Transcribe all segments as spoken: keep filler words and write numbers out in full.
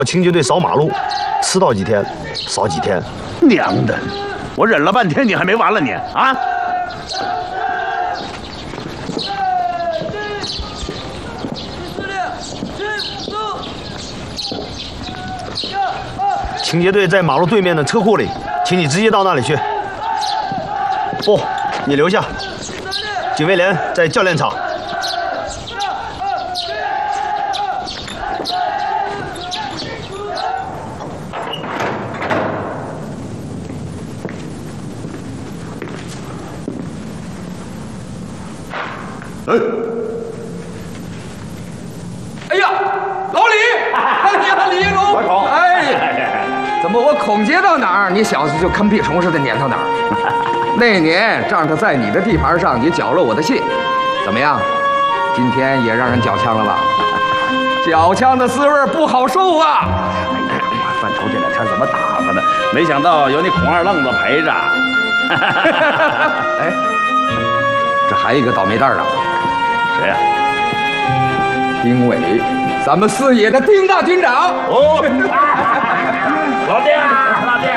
清洁队扫马路，迟到几天，扫几天。 娘的，我忍了半天，你还没完了你啊！ 清洁队在马路对面的车库里，请你直接到那里去。不，你留下。警卫连在教练场。 哎，哎呀，老李，哎呀，李龙， 老孔， 哎，怎么我孔杰到哪儿，你小子就跟屁虫似的撵到哪儿？那年仗着在你的地盘上，你缴了我的械，怎么样？今天也让人缴枪了吧？缴枪的滋味不好受啊！ 哎，范畴这两天怎么打发的？没想到有你孔二愣子陪着。 哎，这还有一个倒霉蛋呢。 谁呀、 啊？丁伟，咱们四野的丁大军长。 哦，老丁，老丁。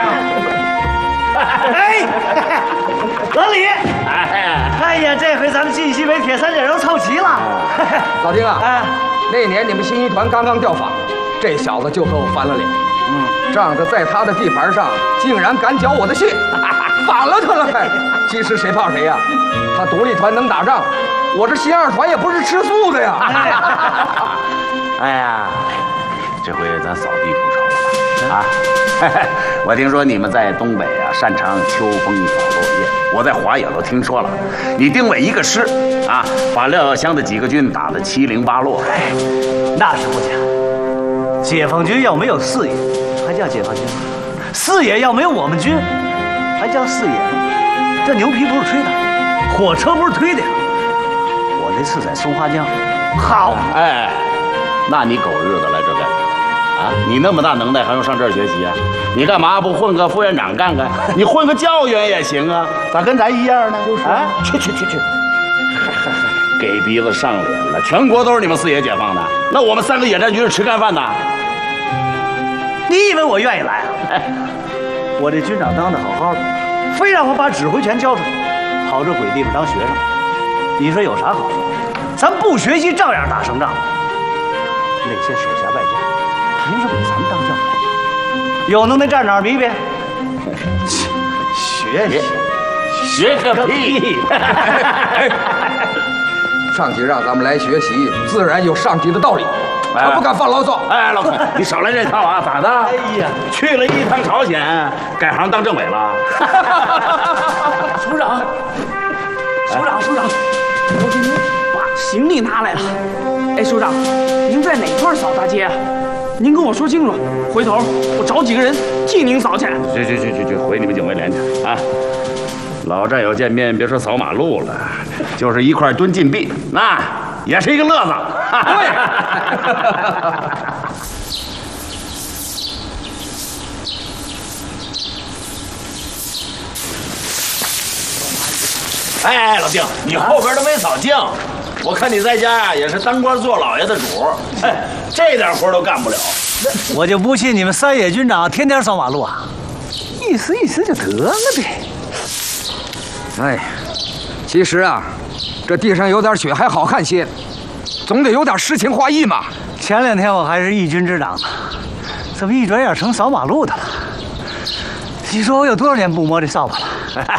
哎，老李，哎呀，这回咱们晋西北铁三角又凑齐了。 老丁啊，哎，那年你们新一团刚刚调访，这小子就和我翻了脸。嗯，仗着在他的地盘上，竟然敢缴我的械，反了他了还。其实谁怕谁呀？他独立团能打仗。 我这新二团也不是吃素的呀！ 哎呀，这回咱扫地不愁了啊！我听说你们在东北啊，擅长秋风扫落叶。我在华野都听说了，你丁伟一个师啊，把廖耀湘的几个军打得七零八落。 哎，那是不假。解放军要没有四野，还叫解放军吗？四野要没有我们军，还叫四野吗？这牛皮不是吹的，火车不是推的呀！ 那次在松花江，好， 哎，那你狗日子来这干啥啊？你那么大能耐，还用上这儿学习啊？你干嘛不混个副院长干干？你混个教员也行啊，咋跟咱一样呢？就是啊，去去去去，给鼻子上脸了！全国都是你们四野解放的，那我们三个野战军是吃干饭的。 你以为我愿意来啊？哎，我这军长当的好好的，非让我把指挥权交出去，跑这鬼地方当学生。 你说有啥好处？咱不学习照样打胜仗。那些手下败将，凭什么给咱们当教官？有能耐站哪儿比比？学学学个屁！ 上级让咱们来学习，自然有上级的道理。他不敢发牢骚。 哎，老孔，你少来这套啊！咋的？哎呀，去了一趟朝鲜，改行当政委了。 首长，首长，首长。 我给您把行李拿来了。哎，首长，您在哪块扫大街啊？您跟我说清楚，回头我找几个人替您扫去。 去去去去去，回你们警卫连去啊！老战友见面，别说扫马路了，就是一块蹲禁闭，那也是一个乐子。对。哎，老丁，你后边都没扫净，我看你在家也是当官做老爷的主，哎，这点活都干不了。 我就不信你们三野军长天天扫马路啊，意思意思就得了呗。 哎，其实啊，这地上有点血还好看些，总得有点诗情画意嘛。 前两天我还是义军之长呢，怎么一转眼成扫马路的了？你说我有多少年不摸这扫把了？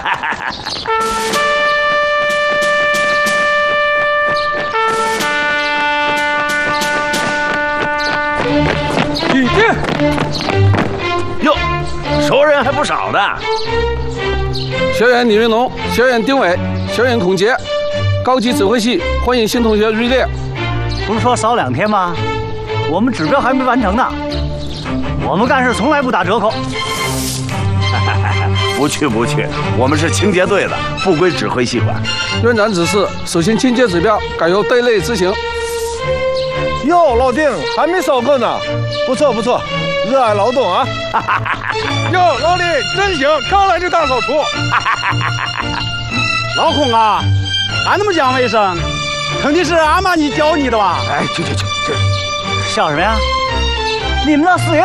已经。 哟，熟人还不少呢。 小员李云龙，小员丁伟，小员孔杰，高级指挥系欢迎新同学入列。 不是说扫两天吗？我们指标还没完成呢。我们干事从来不打折扣。 不去不去，我们是清洁队的，不归指挥系管。 院长指示，首先清洁指标改由队内执行。 哟，老丁还没扫够呢，不错不错，热爱劳动啊！哟，老李真行，刚来就大扫除。 老孔啊，俺那么讲卫生，肯定是阿玛尼教你的吧？ 哎，去去去去， 笑什么呀？ 你们那四爷